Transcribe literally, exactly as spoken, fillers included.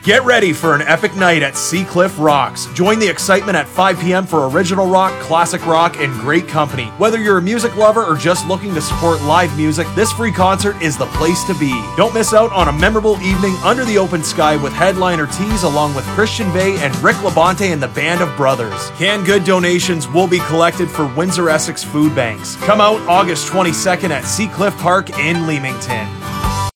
Get ready for an epic night at Seacliff Rocks. Join the excitement at five p.m. for original rock, classic rock, and great company. Whether you're a music lover or just looking to support live music, this free concert is the place to be. Don't miss out on a memorable evening under the open sky with headliner Tees along with Christian Bay and Rick Labonte and the Band of Brothers. Canned good donations will be collected for Windsor Essex food banks. Come out August twenty-second at Seacliff Park in Leamington.